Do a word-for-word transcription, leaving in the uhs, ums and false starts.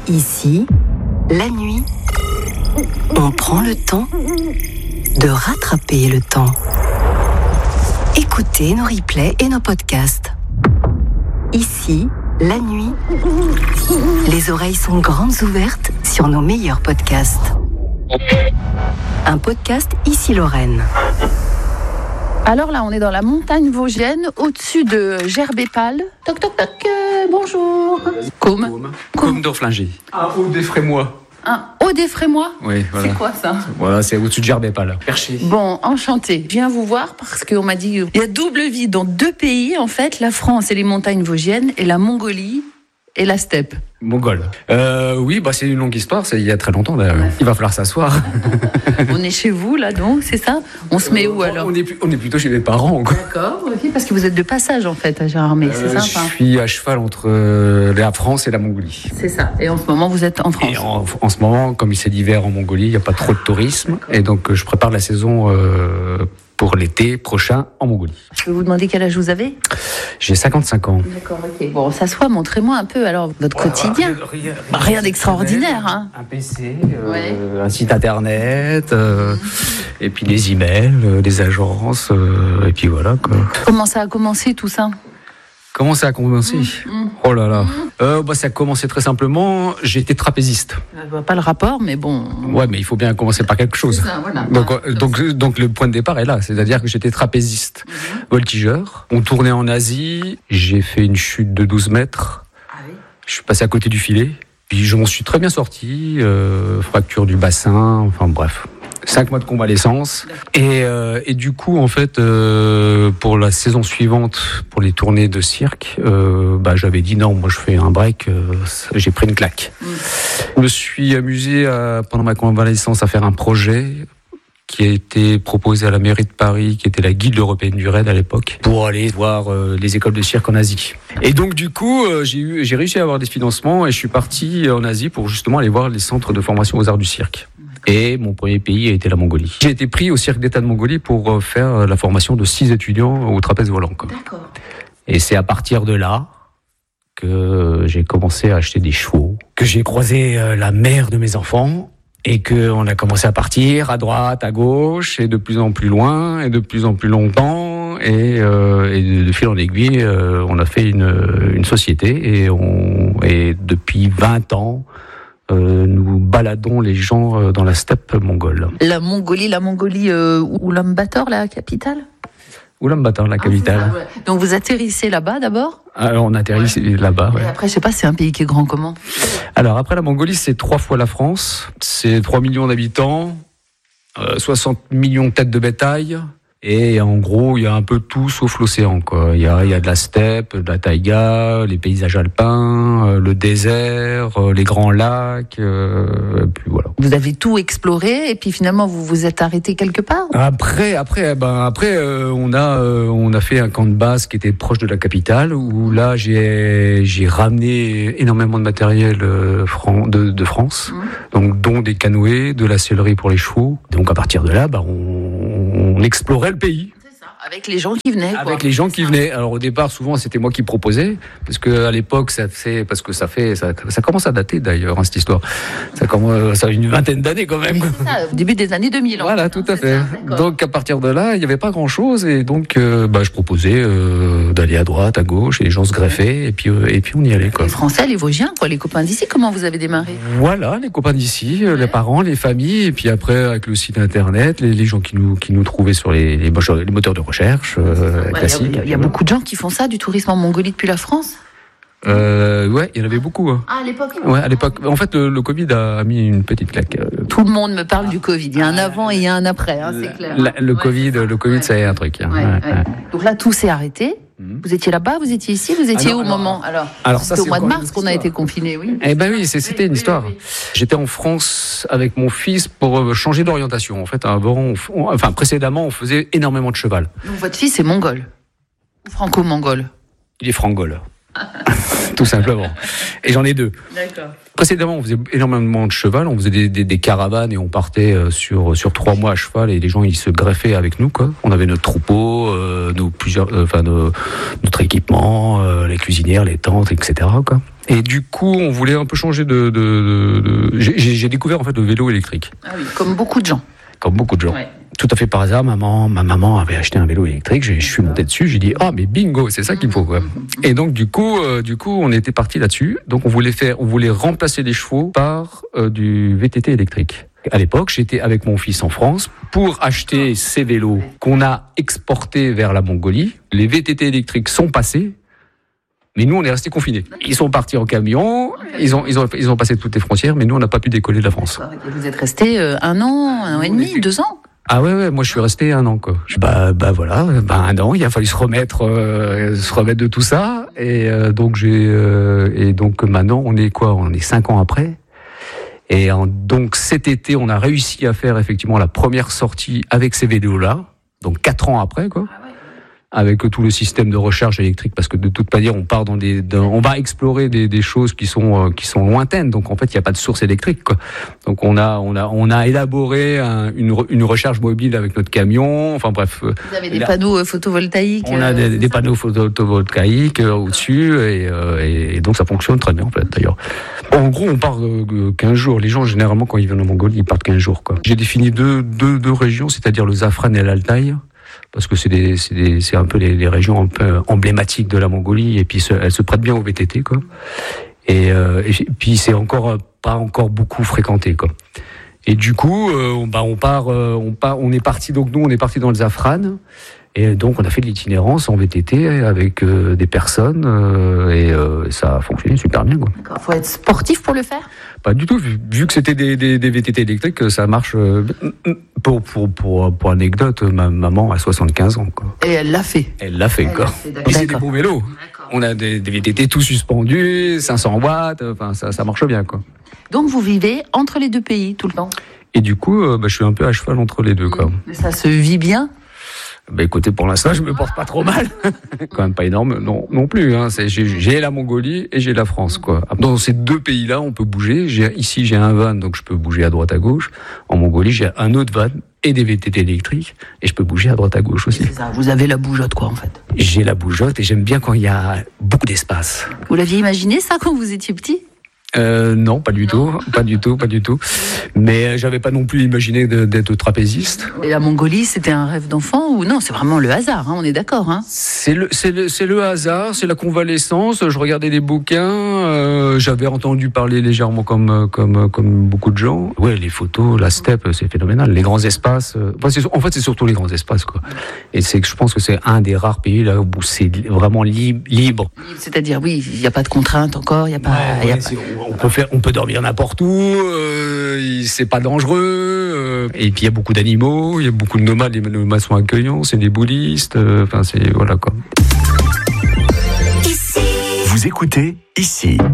Ici, la nuit, on prend le temps de rattraper le temps. Écoutez nos replays et nos podcasts. Ici, la nuit, les oreilles sont grandes ouvertes sur nos meilleurs podcasts. Un podcast Ici Lorraine. Alors là, on est dans la montagne vosgienne, au-dessus de Gerbépal. Toc toc toc, euh, bonjour. Côme. Côme. Côme d'Orflinger. Un haut des Frémois. Un haut des Frémois. Oui, voilà. C'est quoi ça? Voilà, c'est au-dessus de Gerbépal. Perché. Bon, enchanté. Je viens vous voir parce qu'on m'a dit il y a double vie dans deux pays, en fait, la France et les montagnes vosgiennes, et la Mongolie et la steppe. Mongol. Euh, oui, bah c'est une longue histoire, c'est il y a très longtemps d'ailleurs. Ouais. Il va falloir s'asseoir. On est chez vous là donc, c'est ça? On se met où alors? on est, on est plutôt chez mes parents. Quoi. D'accord, okay, parce que vous êtes de passage en fait à Gérardmer, euh, c'est ça? Je suis à cheval entre euh, la France et la Mongolie. C'est ça, et en ce moment vous êtes en France? Et en, en ce moment, comme c'est l'hiver en Mongolie, il n'y a pas trop de tourisme, d'accord. Et donc je prépare la saison euh, pour l'été prochain en Mongolie. Je peux vous demander quel âge vous avez? J'ai cinquante-cinq ans. D'accord, ok. Bon, s'assoit, montrez-moi un peu alors votre oh, quotidien. Rien, rien, bah, rien d'extraordinaire. Hein. Un P C, euh, ouais. Un site internet, euh, mmh. Et puis les emails, euh, les agences, euh, et puis voilà. Quoi. Comment ça a commencé tout ça? Comment ça a commencé? mmh. Oh là là. Mmh. Euh, bah, ça a commencé très simplement. J'étais trapéziste. Je vois pas le rapport, mais bon. Ouais, mais il faut bien commencer par quelque chose. Ça, voilà. Donc, ah, donc, donc le point de départ est là. C'est-à-dire que j'étais trapéziste, mmh. voltigeur. On tournait en Asie. J'ai fait une chute de douze mètres. Ah oui. Je suis passé à côté du filet. Puis je m'en suis très bien sorti. Euh, fracture du bassin. Enfin bref. Cinq mois de convalescence. Et, euh, et du coup, en fait, euh, pour la saison suivante, pour les tournées de cirque, euh, bah, j'avais dit non, moi je fais un break, euh, j'ai pris une claque. Mmh. Je me suis amusé à, pendant ma convalescence à faire un projet qui a été proposé à la mairie de Paris, qui était la guilde européenne du raid à l'époque, pour aller voir euh, les écoles de cirque en Asie. Et donc du coup, euh, j'ai, eu, j'ai réussi à avoir des financements et je suis parti en Asie pour justement aller voir les centres de formation aux arts du cirque. Et mon premier pays a été la Mongolie. J'ai été pris au cirque d'État de Mongolie pour faire la formation de six étudiants au trapèze volant. Quoi. D'accord. Et c'est à partir de là que j'ai commencé à acheter des chevaux, que j'ai croisé la mère de mes enfants et qu'on a commencé à partir à droite, à gauche, et de plus en plus loin, et de plus en plus longtemps. Et, euh, et de, de fil en aiguille, euh, on a fait une, une société et, on, et depuis vingt ans, Euh, nous baladons les gens euh, dans la steppe mongole. La Mongolie, la Mongolie, euh, Ulaanbaatar, la capitale? Ulaanbaatar, la capitale. Ah, ouais. Donc vous atterrissez là-bas d'abord? Alors on atterrit ouais. là-bas. Ouais. Et après, je sais pas, c'est un pays qui est grand comment? Alors après la Mongolie, c'est trois fois la France. C'est trois millions d'habitants, euh, soixante millions de têtes de bétail. Et en gros, il y a un peu tout sauf l'océan, quoi. Il y a, il y a de la steppe, de la taïga, les paysages alpins, euh, le désert, euh, les grands lacs, euh, et puis voilà. Vous avez tout exploré et puis finalement vous vous êtes arrêté quelque part? Après, après, ben après, euh, on a, euh, on a fait un camp de base qui était proche de la capitale où là j'ai, j'ai ramené énormément de matériel euh, fran- de, de France, mmh. donc dont des canoës, de la sellerie pour les chevaux. Donc à partir de là, ben on, on explorait le pays. Avec les gens qui venaient, quoi. Avec les gens qui venaient. Alors au départ, souvent, c'était moi qui proposais, parce que à l'époque, ça fait, parce que ça fait, ça, ça commence à dater d'ailleurs, hein, cette histoire. Ça commence, ça a une vingtaine d'années quand même. C'est ça, au début des années deux mille. Voilà, tout à fait. Ça, donc à partir de là, il n'y avait pas grand-chose, et donc, euh, bah, je proposais euh, d'aller à droite, à gauche, et les gens se greffaient, et puis, euh, et puis on y allait, quoi. Les Français, les Vosgiens, quoi, les copains d'ici. Comment vous avez démarré? Voilà, les copains d'ici, ouais. Les parents, les familles, et puis après avec le site internet, les, les gens qui nous, qui nous trouvaient sur les, les, les moteurs de recherche. Euh, Ouais, classique. Il y, a, il y a beaucoup de gens qui font ça, du tourisme en Mongolie depuis la France. Euh, ouais, il y en avait beaucoup. Hein. Ah, à l'époque. Ouais, à l'époque. En fait, le, le Covid a mis une petite claque. Tout le monde me parle du Covid. Il y a un avant et il y a un après, hein, c'est clair. La, le, ouais, Covid, le Covid, ouais. Ça est un truc. Hein. Ouais, ouais, ouais. Donc là, tout s'est arrêté. Vous étiez là-bas, vous étiez ici, vous étiez alors, au alors, moment alors, alors c'était ça, au mois de mars qu'on a été confinés, oui. Eh ben oui, c'est, c'était une histoire. Oui, oui, oui. J'étais en France avec mon fils pour changer d'orientation. En fait, avant, on, on, enfin précédemment, on faisait énormément de cheval. Donc votre fils est mongol, franco-mongol. Il est frangol. Tout simplement. Et j'en ai deux. D'accord. Précédemment, on faisait énormément de cheval, on faisait des, des, des caravanes et on partait sur, sur trois mois à cheval et les gens ils se greffaient avec nous, quoi. On avait notre troupeau, euh, nos plusieurs, euh, enfin nos, notre équipement, euh, les cuisinières, les tentes, et cetera, quoi. Et du coup, on voulait un peu changer de... de, de, de... J'ai, j'ai découvert en fait le vélo électrique. Ah oui, comme beaucoup de gens. Comme beaucoup de gens. Ouais. Tout à fait par hasard, maman, ma maman avait acheté un vélo électrique. Je, je suis monté dessus. J'ai dit, ah, oh, mais bingo, c'est ça qu'il faut, quoi. Et donc, du coup, euh, du coup, on était parti là-dessus. Donc, on voulait faire, on voulait remplacer les chevaux par euh, du V T T électrique. À l'époque, j'étais avec mon fils en France pour acheter ces vélos qu'on a exportés vers la Mongolie. Les V T T électriques sont passés. Mais nous, on est restés confinés. Ils sont partis en camion, ils ont, ils ont, ils ont passé toutes les frontières, mais nous, on n'a pas pu décoller de la France. Et vous êtes restés euh, un an, un an et demi, deux ans? Ah ouais, ouais, moi je suis resté un an, quoi. Bah, bah voilà, bah un an, il a fallu se remettre, euh, se remettre de tout ça, et euh, donc j'ai, euh, et donc maintenant, on est quoi? On est cinq ans après. Et en, donc cet été, on a réussi à faire effectivement la première sortie avec ces vélos-là, donc quatre ans après, quoi. Avec tout le système de recharge électrique, parce que de toute manière, on part dans des, dans, on va explorer des, des choses qui sont, euh, qui sont lointaines. Donc en fait, il n'y a pas de source électrique, quoi. Donc on a, on a, on a élaboré un, une, une recharge mobile avec notre camion. Enfin bref. Vous avez des là, panneaux photovoltaïques. On a des, des panneaux photovoltaïques euh, au-dessus, et, euh, et, et donc ça fonctionne très bien en fait. D'ailleurs, en gros, on part euh, quinze jours. Les gens généralement quand ils viennent en Mongolie, ils partent quinze jours, quoi. J'ai défini deux, deux, deux régions, c'est-à-dire le Zafran et l'Altaï. Parce que c'est des, c'est des, c'est un peu les, les régions un peu emblématiques de la Mongolie, et puis se, elles se prêtent bien au V T T, quoi. Et, euh, et puis c'est encore pas encore beaucoup fréquenté, quoi. Et du coup, euh, on, bah on part, euh, on part, on est parti. Donc nous, on est parti dans le Zafran, et donc on a fait de l'itinérance en V T T avec euh, des personnes, euh, et euh, ça a fonctionné super bien, quoi. D'accord. Faut être sportif pour le faire? Pas du tout, vu, vu que c'était des, des, des V T T électriques, ça marche. Euh, pour, pour, pour, pour anecdote, ma maman a soixante-quinze ans, quoi. Et elle l'a fait. Elle l'a fait, elle quoi. Fait, et c'est des beaux vélos. D'accord. On a des, des V T T tout suspendus, cinq cents watts, enfin ça, ça marche bien, quoi. Donc vous vivez entre les deux pays tout le temps? Et du coup, euh, bah, je suis un peu à cheval entre les deux, quoi. Mais ça se vit bien? Bah écoutez, pour l'instant, je me porte pas trop mal. Quand même pas énorme, non, non plus. Hein. C'est, j'ai, j'ai la Mongolie et j'ai la France, quoi. Dans ces deux pays-là, on peut bouger. J'ai, ici, j'ai un van, donc je peux bouger à droite à gauche. En Mongolie, j'ai un autre van et des V T T électriques, et je peux bouger à droite à gauche aussi. C'est ça, vous avez la bougeotte, quoi, en fait. J'ai la bougeotte et j'aime bien quand il y a beaucoup d'espace. Vous l'aviez imaginé, ça, quand vous étiez petit? Euh, non, pas du non. tout, pas du tout, pas du tout. Mais j'avais pas non plus imaginé de, d'être trapéziste. Et la Mongolie, c'était un rêve d'enfant ou non? C'est vraiment le hasard, hein, on est d'accord, hein? C'est le, c'est le, c'est le hasard, c'est la convalescence. Je regardais des bouquins, euh, j'avais entendu parler légèrement comme, comme, comme beaucoup de gens. Ouais, les photos, la steppe, c'est phénoménal. Les grands espaces. Euh, enfin, c'est, en fait, c'est surtout les grands espaces, quoi. Et c'est que je pense que c'est un des rares pays là où c'est vraiment libre. libre. C'est-à-dire, oui, il n'y a pas de contraintes encore, il y a pas. Ouais, y a ouais, pas... On peut faire, on peut dormir n'importe où. Euh, c'est pas dangereux. Euh, et puis il y a beaucoup d'animaux, il y a beaucoup de nomades. Les nomades sont accueillants, c'est des bouddhistes. Enfin, euh, c'est voilà quoi. Vous écoutez ici.